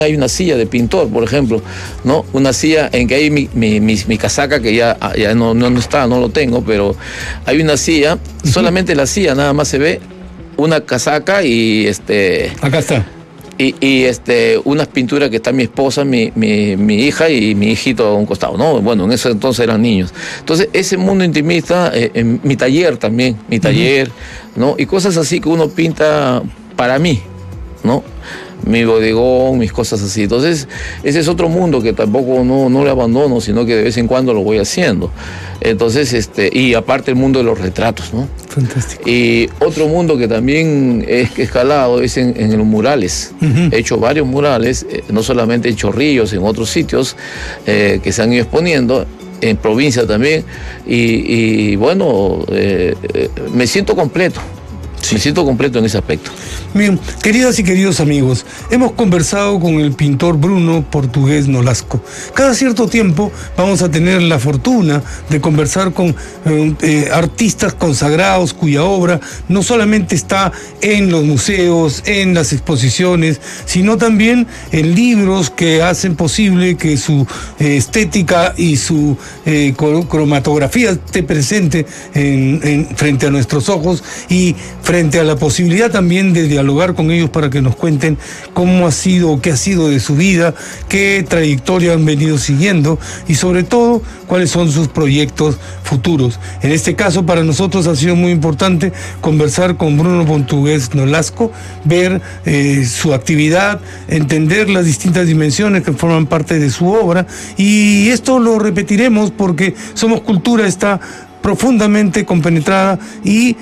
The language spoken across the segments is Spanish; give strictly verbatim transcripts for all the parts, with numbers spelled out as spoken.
Hay una silla de pintor, por ejemplo, ¿no? Una silla en que hay mi, mi, mi, mi casaca, que ya, ya no, no, no está, no lo tengo, pero hay una silla, solamente la silla, nada más se ve una casaca y este... Acá está. Y, y este, unas pinturas que está mi esposa, mi, mi, mi hija y mi hijito a un costado, ¿no? Bueno, en ese entonces eran niños. Entonces, ese mundo intimista, eh, en mi taller también, mi taller, uh-huh. ¿no? Y cosas así que uno pinta para mí, ¿no? Mi bodegón, mis cosas así. Entonces, ese es otro mundo que tampoco no, no le abandono, sino que de vez en cuando lo voy haciendo. Entonces, este, y aparte el mundo de los retratos, ¿no? Fantástico. Y otro mundo que también he escalado es en, en los murales. Uh-huh. He hecho varios murales, eh, no solamente en Chorrillos, en otros sitios eh, que se han ido exponiendo, en provincia también. Y, y bueno, eh, eh, me siento completo. Sí. Me siento completo en ese aspecto. Bien, queridas y queridos amigos, hemos conversado con el pintor Bruno Portugués Nolasco. Cada cierto tiempo vamos a tener la fortuna de conversar con eh, eh, artistas consagrados cuya obra no solamente está en los museos, en las exposiciones, sino también en libros que hacen posible que su eh, estética y su eh, cromatografía esté presente en, en, frente a nuestros ojos y frente a la posibilidad también de dialogar con ellos para que nos cuenten cómo ha sido, qué ha sido de su vida, qué trayectoria han venido siguiendo y sobre todo cuáles son sus proyectos futuros. En este caso para nosotros ha sido muy importante conversar con Bruno Portugués Nolasco, ver eh, su actividad, entender las distintas dimensiones que forman parte de su obra, y esto lo repetiremos porque Somos Cultura está profundamente compenetrada y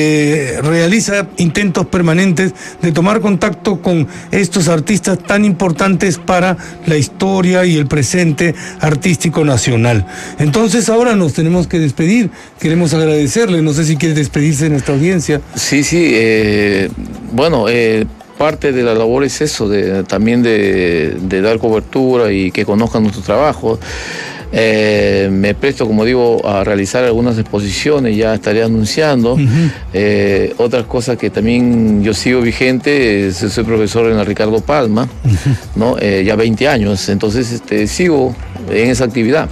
eh, realiza intentos permanentes de tomar contacto con estos artistas tan importantes para la historia y el presente artístico nacional. Entonces ahora nos tenemos que despedir, queremos agradecerle, no sé si quiere despedirse de nuestra audiencia. Sí, sí, eh, bueno, eh, parte de la labor es eso, de, también de, de dar cobertura y que conozcan nuestro trabajo. Eh, me presto, como digo, a realizar algunas exposiciones, ya estaré anunciando. Uh-huh. eh, otras cosas que también yo sigo vigente, eh, soy profesor en la Ricardo Palma, uh-huh. ¿no? eh, ya veinte años, entonces este, sigo en esa actividad.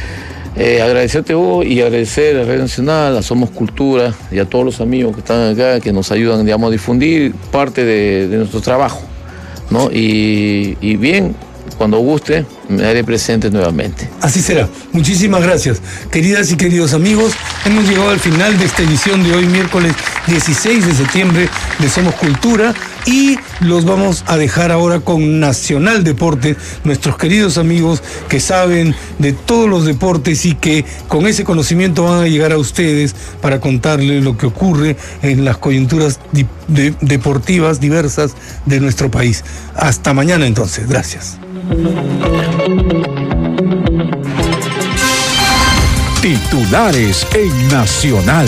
Eh, agradecerte, Hugo, y agradecer a Radio Nacional, a Somos Cultura y a todos los amigos que están acá, que nos ayudan, digamos, a difundir parte de, de nuestro trabajo, ¿no? Y, y bien, cuando guste, me haré presente nuevamente. Así será. Muchísimas gracias. Queridas y queridos amigos, hemos llegado al final de esta edición de hoy, miércoles dieciséis de septiembre, de Somos Cultura, y los vamos a dejar ahora con Nacional Deportes, nuestros queridos amigos que saben de todos los deportes y que con ese conocimiento van a llegar a ustedes para contarles lo que ocurre en las coyunturas di- de- deportivas diversas de nuestro país. Hasta mañana entonces. Gracias. Titulares en Nacional.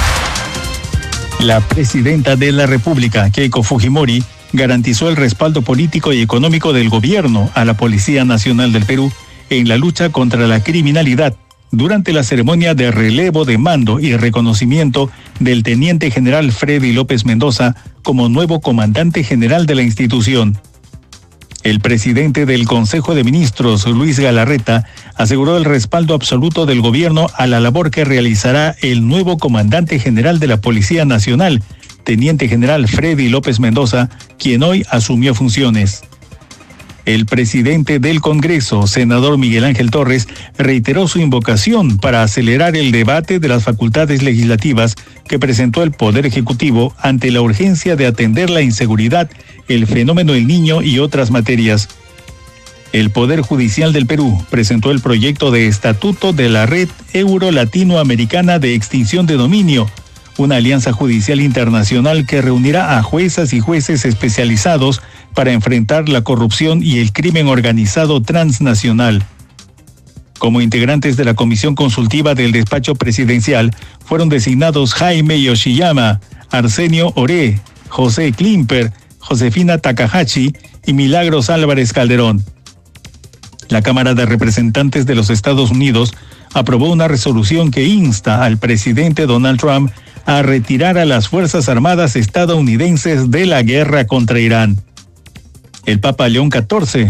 La presidenta de la República, Keiko Fujimori, garantizó el respaldo político y económico del gobierno a la Policía Nacional del Perú en la lucha contra la criminalidad durante la ceremonia de relevo de mando y reconocimiento del teniente general Freddy López Mendoza como nuevo comandante general de la institución. El presidente del Consejo de Ministros, Luis Galarreta, aseguró el respaldo absoluto del gobierno a la labor que realizará el nuevo comandante general de la Policía Nacional, teniente general Freddy López Mendoza, quien hoy asumió funciones. El presidente del Congreso, senador Miguel Ángel Torres, reiteró su invocación para acelerar el debate de las facultades legislativas que presentó el Poder Ejecutivo ante la urgencia de atender la inseguridad, el fenómeno del niño y otras materias. El Poder Judicial del Perú presentó el proyecto de estatuto de la Red Euro-Latinoamericana de Extinción de Dominio, una alianza judicial internacional que reunirá a juezas y jueces especializados para enfrentar la corrupción y el crimen organizado transnacional. Como integrantes de la Comisión Consultiva del Despacho Presidencial fueron designados Jaime Yoshiyama, Arsenio Oré, José Klimper, Josefina Takahashi y Milagros Álvarez Calderón. La Cámara de Representantes de los Estados Unidos aprobó una resolución que insta al presidente Donald Trump a retirar a las Fuerzas Armadas estadounidenses de la guerra contra Irán. El Papa León catorce